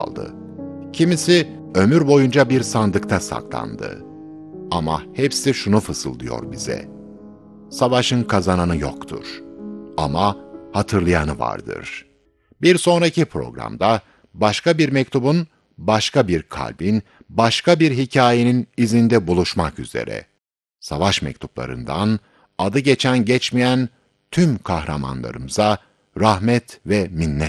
kaldı. Kimisi ömür boyunca bir sandıkta saklandı. Ama hepsi şunu fısıldıyor bize: savaşın kazananı yoktur. Ama hatırlayanı vardır. Bir sonraki programda başka bir mektubun, başka bir kalbin, başka bir hikayenin izinde buluşmak üzere. Savaş mektuplarından adı geçen geçmeyen tüm kahramanlarımıza rahmet ve minnet